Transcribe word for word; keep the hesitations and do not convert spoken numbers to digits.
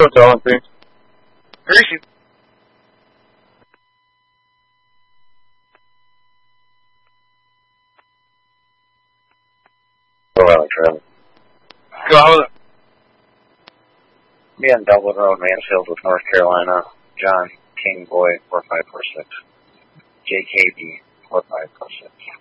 Hotel, please. Greasy. Go Valley Travel. Go out with it. Be on Dublin Road, Mansfield with North Carolina. John King Boy, four five four six. J K B, four five four six.